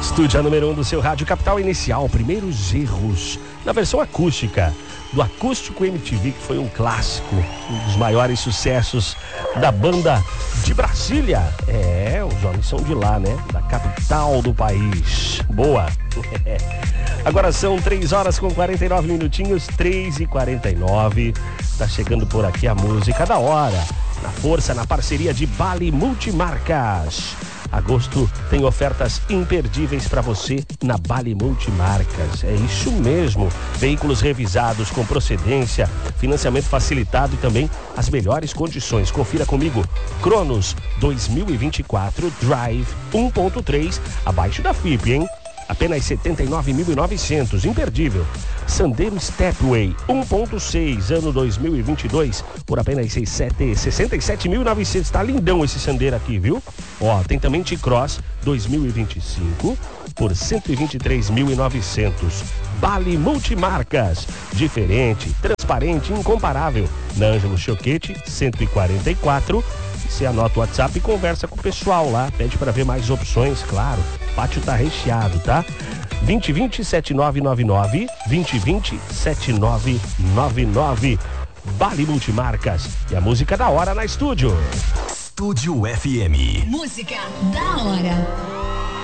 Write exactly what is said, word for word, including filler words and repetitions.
Estúdio número um do seu rádio Capital Inicial, Primeiros Erros, na versão acústica, do Acústico M T V, que foi um clássico, um dos maiores sucessos da banda de Brasília. É, os homens são de lá, né? Da capital do país. Boa! Agora são três horas com quarenta e nove minutinhos, três e quarenta e nove. Tá chegando por aqui a música da hora, na força, na parceria de Bali Multimarcas. Agosto tem ofertas imperdíveis para você na Bali Multimarcas. É isso mesmo. Veículos revisados com procedência, financiamento facilitado e também as melhores condições. Confira comigo. Cronos dois mil e vinte e quatro Drive um ponto três, abaixo da F I P, hein? Apenas setenta e nove mil e novecentos, imperdível. Sandero Stepway um ponto seis, ano dois mil e vinte e dois, por apenas sessenta e sete mil e novecentos. Tá lindão esse Sandero aqui, viu? Ó, tem também T-Cross dois mil e vinte e cinco por cento e vinte e três mil e novecentos. Bali Multimarcas, diferente, transparente, incomparável. Na Ângelo Choquete cento e quarenta e quatro. Você anota o WhatsApp e conversa com o pessoal lá. Pede para ver mais opções, claro. O pátio tá recheado, tá? vinte e vinte, setenta e nove noventa e nove. vinte e vinte, setenta e nove noventa e nove. Bali Multimarcas. E a música da hora na estúdio. Estúdio F M. Música da hora.